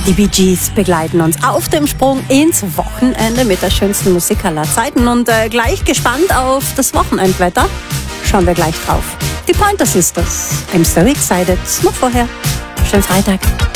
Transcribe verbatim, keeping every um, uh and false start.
Die Bee Gees begleiten uns auf dem Sprung ins Wochenende mit der schönsten Musik aller Zeiten. Und äh, gleich gespannt auf das Wochenendwetter. Schauen wir gleich drauf. Die Pointer Sisters. I'm so excited. Noch vorher. Schönen Freitag.